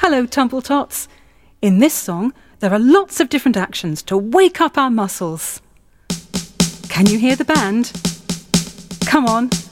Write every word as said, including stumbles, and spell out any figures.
Hello, Tumbletops. In this song, there are lots of different actions to wake up our muscles. Can you hear the band? Come on.